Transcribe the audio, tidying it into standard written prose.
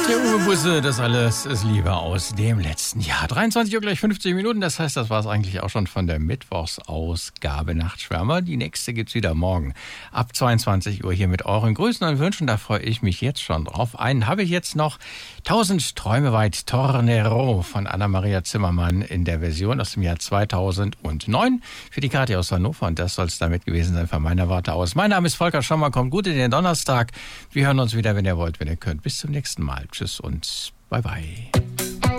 Der Uwe Busse, das alles ist Liebe aus dem letzten Jahr. 23 Uhr gleich 50 Minuten, das heißt, das war es eigentlich auch schon von der Mittwochsausgabe Nachtschwärmer. Die nächste gibt's wieder morgen ab 22 Uhr hier mit euren Grüßen und Wünschen. Da freue ich mich jetzt schon drauf. Einen habe ich jetzt noch, 1000 Träume weit, Tornero von Anna-Maria Zimmermann in der Version aus dem Jahr 2009 für die Kathi aus Hannover. Und das soll es damit gewesen sein von meiner Warte aus. Mein Name ist Volker Schommer, kommt gut in den Donnerstag. Wir hören uns wieder, wenn ihr wollt, wenn ihr könnt. Bis zum nächsten Mal. Tschüss und bye bye.